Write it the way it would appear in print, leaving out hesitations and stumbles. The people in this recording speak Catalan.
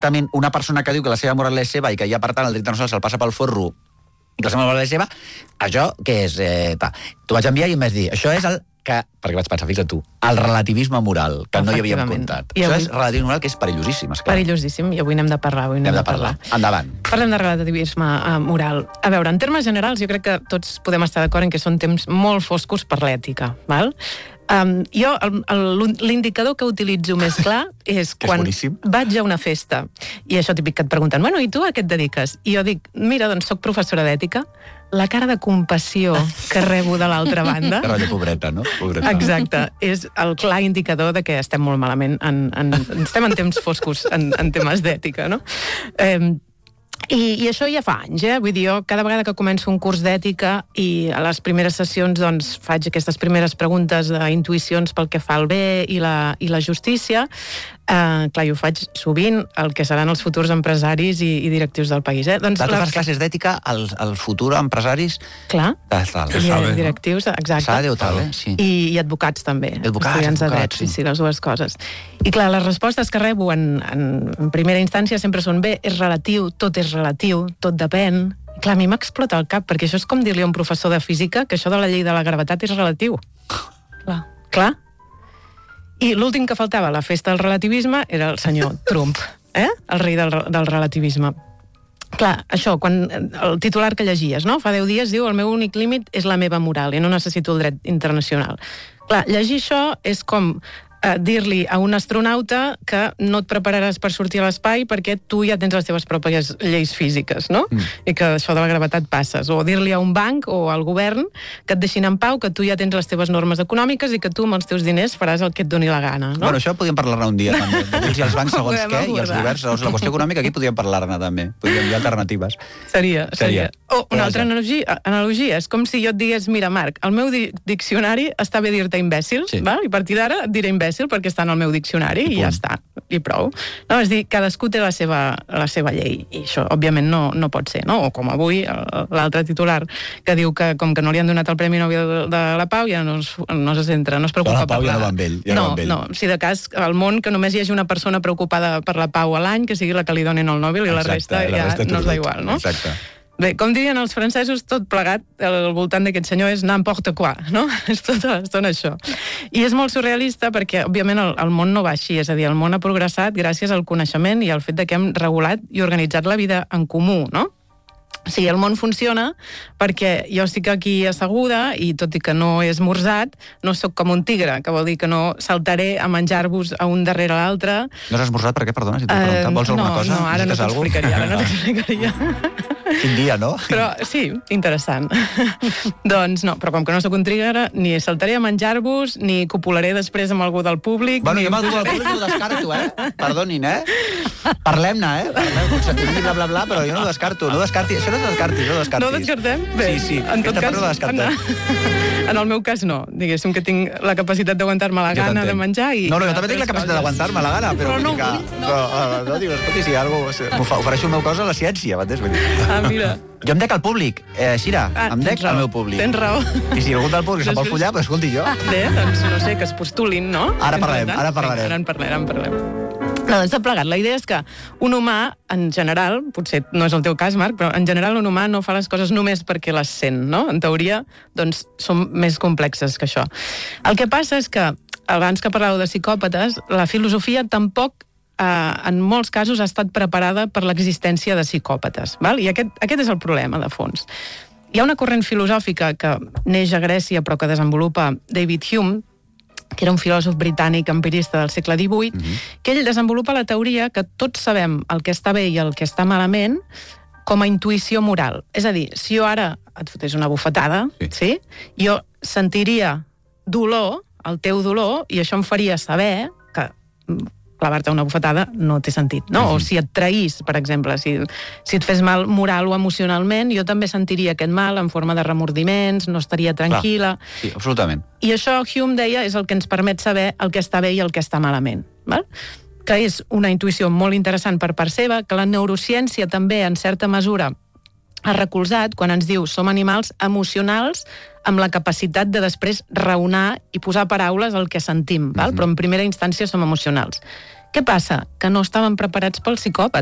exactament una persona que diu que la seva moral és seva i que ja, per tant, el dret internacional se'l passa pel forro i que la seva moral és seva, això què és? T'ho vaig enviar i em vas dir, això és el que, perquè vaig pensar, fixa't tu, el relativisme moral, que no hi havíem comptat. Això és relativisme moral que és perillosíssim, esclar. Perillosíssim, i avui n'hem de parlar. Endavant. Parlem de relativisme moral. A veure, en termes generals, jo crec que tots podem estar d'acord en que són temps molt foscos per l'ètica, val? Jo, l'indicador que utilitzo més clar és quan vaig a una festa, i això típic que et pregunten, bueno, i tu a què et dediques? I jo dic, mira, doncs soc professora d'ètica, la cara de compassió que rebo de l'altra banda... Rotllo pobreta, no? Exacte. És el clar indicador de que estem molt malament, estem en temps foscos en temes d'ètica, no? I això ja fa anys, Vull dir, jo cada vegada que començo un curs d'ètica i a les primeres sessions doncs faig aquestes primeres preguntes d'intuïcions pel que fa al bé i la justícia, clar, jo ho faig sovint el que seran els futurs empresaris i directius del país. Doncs tu fas classes d'ètica als futurs empresaris? Clar, i directius, exacte. Sí. I advocats també, estudiants de dret, sí, les dues coses. I clar, les respostes que rebo en primera instància sempre són bé, és relatiu, tot és relatiu, tot depèn. Clar, a mi m'explota el cap, perquè això és com dir-li a un professor de física que això de la llei de la gravetat és relatiu. Clar. I l'últim que faltava a la festa del relativisme era el senyor Trump, el rei del relativisme. Clar, això, quan el titular que llegies, no? Fa 10 dies diu el meu únic límit és la meva moral i no necessito el dret internacional. Clar, llegir això és com dir-li a un astronauta que no et prepararàs per sortir a l'espai perquè tu ja tens les teves pròpies lleis físiques, no? I que això de la gravetat passes. O dir-li a un banc o al govern que et deixin en pau, que tu ja tens les teves normes econòmiques i que tu amb els teus diners faràs el que et doni la gana, no? Bueno, això podríem parlar-ne un dia, també. I els bancs segons què, i els governs segons la qüestió econòmica, aquí podríem parlar-ne també. Podríem dir alternatives. Seria. O una altra analogia, és com si jo et digués, mira, Marc, el meu diccionari està bé dir-te imbècil, i a partir d'ara et diré imbècil perquè està en el meu diccionari i ja està, i prou. No, és dir, cadascú té la seva llei, i això, òbviament, no pot ser, no? O com avui, l'altre titular que diu que com que no li han donat el Premi Nobel de la Pau, ja no se centra, no es preocupa per la... No, si de cas, al món, que només hi hagi una persona preocupada per la pau a l'any, que sigui la que li donin el Nobel, i la resta ja no és igual, no? Exacte. Bé, com dirien els francesos, tot plegat al voltant d'aquest senyor és n'importe quoi, no? És tota l'estona això. I és molt surrealista perquè, òbviament, el món no va així, és a dir, el món ha progressat gràcies al coneixement i al fet que hem regulat i organitzat la vida en comú, no? Sí, el món funciona perquè jo estic aquí asseguda i tot i que no he esmorzat, no sóc com un tigre, que vol dir que no saltaré a menjar-vos a un darrere l'altre. No has esmorzat? Per què? Perdona, si t'he preguntat. Vols alguna cosa? No, ara no t'explicaria. Quin dia, no? Però sí, interessant. Doncs no, però com que no sóc un tigre, ni saltaré a menjar-vos, ni copularé després amb algú del públic. Bueno, jo amb algú del públic ho descarto, Perdonin, Parlem-ne, Parlem, bla, bla, bla, però jo no ho descarto. No descartis. Això no descartis. No ho descartem? Bé, sí. En tot cas, en el meu cas no. Diguéssim que tinc la capacitat d'aguantar-me la gana de menjar i... No, jo també tinc la capacitat d'aguantar-me la gana, però no. No, dius, escolti, si ofereixo el meu cos a la ciència, m'entens? Mira. Jo em dec al públic, Xira, em dec al meu públic. Tens raó. I si algú del públic se'n vol follar, doncs escolti jo. Bé, doncs no sé, que es postulin, no? Ara parlarem. Ara en parlarem. No, doncs tot plegat. La idea és que un humà, en general, potser no és el teu cas, Marc, però en general un humà no fa les coses només perquè les sent, no? En teoria, doncs, són més complexes que això. El que passa és que, abans que parlàveu de psicòpates, la filosofia tampoc en molts casos ha estat preparada per l'existència de psicòpates. Val? I aquest és el problema, de fons. Hi ha una corrent filosòfica que neix a Grècia però que desenvolupa David Hume, que era un filòsof britànic empirista del segle XVIII, que ell desenvolupa la teoria que tots sabem el que està bé i el que està malament com a intuïció moral. És a dir, si jo ara et fotés una bufetada, jo sentiria dolor, el teu dolor, i això em faria saber que clavar-te una bufetada no té sentit, no? O si et traís, per exemple, si et fes mal moral o emocionalment, jo també sentiria aquest mal en forma de remordiments, no estaria tranquil·la. Sí, absolutament. I això, Hume deia, és el que ens permet saber el que està bé i el que està malament, val? Que és una intuïció molt interessant per part seva, que la neurociència també, en certa mesura, ha recolzat quan ens diu som animals emocionals amb la capacitat de després raonar i posar paraules al que sentim, val? Però en primera instància som emocionals. Què passa? Que no estaven preparats pel psicòpat.